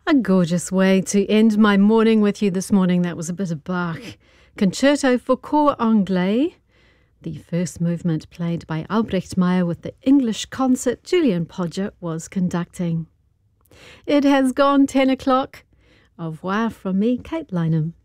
A gorgeous way to end my morning with you this morning. That was a bit of Bach. Concerto for Cor Anglais, the first movement played by Albrecht Meyer with the English concert Julian Podger was conducting. It has gone 10 o'clock. Au revoir from me, Kate Lynham.